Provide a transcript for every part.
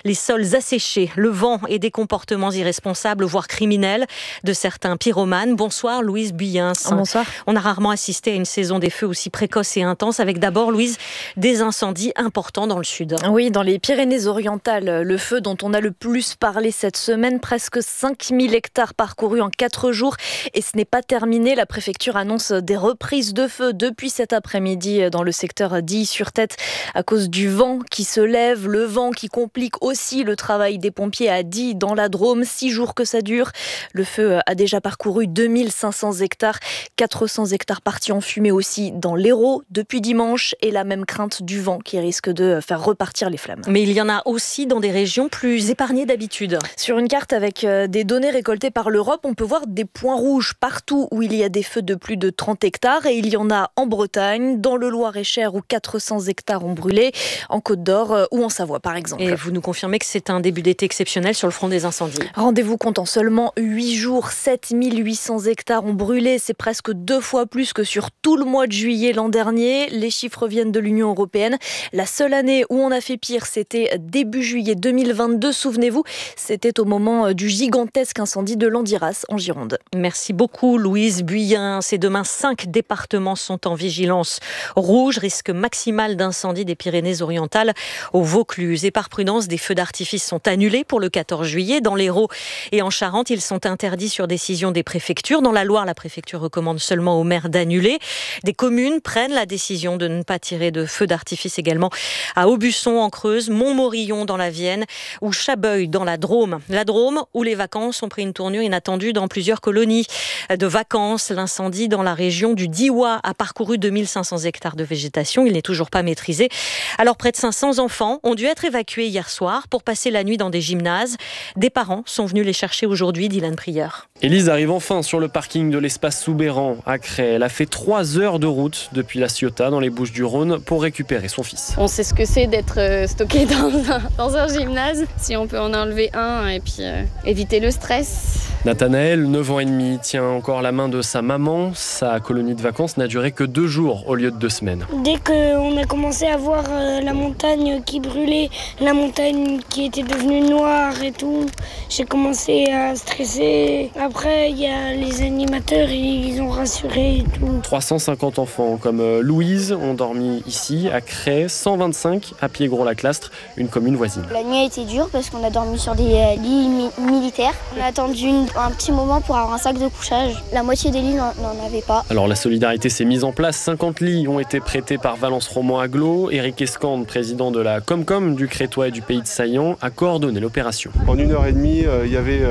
les sols asséchés, le vent et des comportements irresponsables, voire criminels, de certains pyromanes. Bonsoir Louise Buyens. Bonsoir. On a rarement assisté à une saison des feux aussi précoce et intense, avec d'abord, Louise, des incendies importants dans le sud. Oui, dans les Pyrénées-Orientales, le feu dont on a le plus parlé cette semaine, presque 5000 hectares parcourus en 4 jours. Et ce n'est pas terminé, la préfecture annonce des reprises de feu depuis cet après-midi dans le secteur d'Illy-sur-Tête à cause du vent qui se lève, le vent qui complique aussi le travail des pompiers à Die dans la Drôme, 6 jours que ça dure. Le feu a déjà parcouru 2500 hectares, 400 hectares partis en fumée aussi dans l'Hérault depuis dimanche et la même crainte du vent qui risque de faire repartir les flammes. Mais il y en a aussi dans des régions plus épargnées d'habitude. Sur une carte avec des données récoltées par l'Europe, on peut voir des points rouges partout où il y a des feux de plus de 30 hectares et il y en a en Bretagne, dans le Loir-et-Cher où 400 hectares ont brûlé, en Côte-d'Or ou en Savoie par exemple. Et vous nous confirmez que c'est un début d'été exceptionnel sur le front des incendies. Rendez-vous compte, en seulement 8 jours, 7800 hectares ont brûlé. C'est presque 2 fois plus que sur tout le mois de juillet l'an dernier. Les chiffres viennent de l'Union européenne. La seule année où on a fait pire, c'était début juillet 2022. Souvenez-vous, c'était au moment du gigantesque incendie de Landiras en Gironde. Merci beaucoup Louise Buyens. Et demain, 5 départements sont en vigilance rouge, risque maximal d'incendie des Pyrénées-Orientales au Vaucluse. Et par prudence, des feux d'artifice sont annulés pour le 14 juillet. Dans l'Hérault et en Charente, ils sont interdits sur décision des préfectures. Dans la Loire, la préfecture recommande seulement aux maires d'annuler. Des communes prennent la décision de ne pas tirer de feux d'artifice également à Aubusson en Creuse, Montmorillon dans la Vienne ou Chabeuil dans la Drôme. La Drôme où les vacances ont pris une tournure inattendue dans plusieurs colonies de vacances. L'incendie dans la région du Diois a parcouru 2500 hectares de végétation. Il n'est toujours pas maîtrisé. Alors près de 500 enfants ont dû être évacués hier soir pour passer la nuit dans des gymnases. Des parents sont venus les chercher aujourd'hui, Dylan Prieur. Élise arrive enfin sur le parking de l'espace Soubeyran à Cré. Elle a fait 3 heures de route depuis La Ciotat dans les Bouches-du-Rhône pour récupérer son fils. On sait ce que c'est d'être stocké dans un gymnase. Si on peut en enlever un et puis éviter le stress. Nathanaël, 9 ans et demi, tient encore la main de sa maman. Sa colonie de vacances n'a duré que 2 jours au lieu de 2 semaines. Dès qu'on a commencé à voir la montagne qui brûlait, la montagne qui était devenue noire et tout, j'ai commencé à stresser. Après, il y a les animateurs, ils ont rassuré et tout. 350 enfants comme Louise ont dormi ici, à Cré, 125 à Piégros-Laclastre, une commune voisine. La nuit a été dure parce qu'on a dormi sur des lits militaires. On a attendu un petit moment pour avoir un sac de couchage. La moitié des lits n'en avait pas. Alors la solidarité s'est mise en place. 50 lits ont été prêtés par Valence Roman Aglo. Éric Escande, président de la Comcom du Crétois et du Pays de Saillant, a coordonné l'opération. En 1h30, il y avait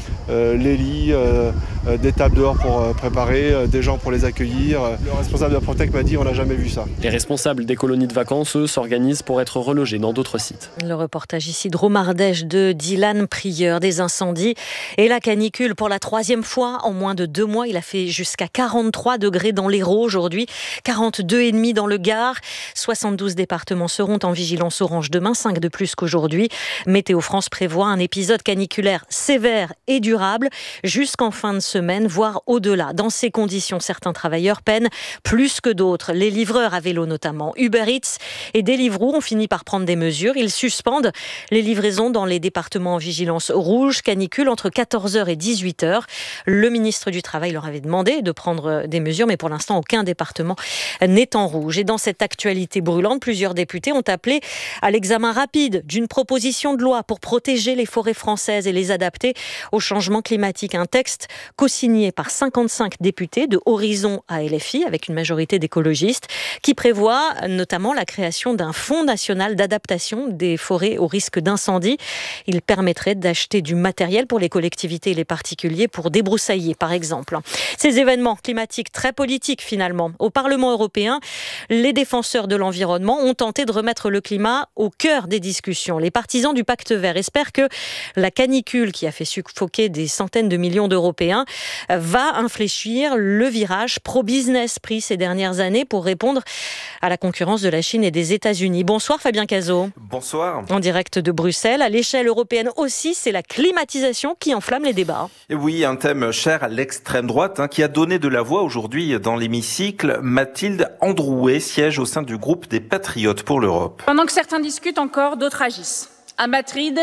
les lits, des tables dehors pour préparer, des gens pour les accueillir. Le responsable de la Protec m'a dit on n'a jamais vu ça. Les responsables des colonies de vacances, eux, s'organisent pour être relogés dans d'autres sites. Le reportage ici de Drôme-Ardèche de Dylan Prieur. Des incendies et la canicule pour la 3e fois en moins de 2 mois. Il a fait jusqu'à 43 degrés dans l'Hérault aujourd'hui, 42,5 dans le Gard. 72 départements seront en vigilance orange demain, 5 de plus qu'aujourd'hui. Météo France prévoit un épisode caniculaire sévère et durable jusqu'en fin de semaine, voire au-delà. Dans ces conditions, certains travailleurs peinent plus que d'autres. Les livreurs à vélo notamment. Uber Eats et Deliveroo ont fini par prendre des mesures. Ils suspendent les livraisons dans les départements en vigilance rouge, canicule entre 14h et 18h. Le ministre du Travail leur avait demandé de prendre des mesures, mais pour l'instant, aucun département n'est en rouge. Et dans cette actualité brûlante, plusieurs députés ont appelé à l'examen rapide d'une proposition de loi pour protéger les forêts françaises et les adapter au changement climatique. Un texte co-signé par 55 députés de Horizon à LFI, avec une majorité d'écologistes, qui prévoit notamment la création d'un fonds national d'adaptation des forêts au risque d'incendie. Il permettrait d'acheter du matériel pour les collectivités et les particuliers pour débroussailler, par exemple. Ces événements climatiques très politiques, finalement. Au Parlement européen, les défenseurs de l'environnement ont tenté de remettre le climat au cœur des discussions. Les partisans du pacte vert espèrent que la canicule qui a fait suffoquer des centaines de millions d'Européens va infléchir le virage pro-business pris ces dernières années pour répondre à la concurrence de la Chine et des États-Unis. Bonsoir Fabien Cazot. Bonsoir. En direct de Bruxelles. À l'échelle européenne aussi, c'est la climatisation qui enflamme les débats. Et oui, un thème cher à l'extrême droite qui a donné de la voix aujourd'hui dans l'hémicycle. Mathilde Androuet siège au sein du groupe des Patriotes pour l'Europe. Pendant que certains discutent encore, d'autres agissent. À Madrid,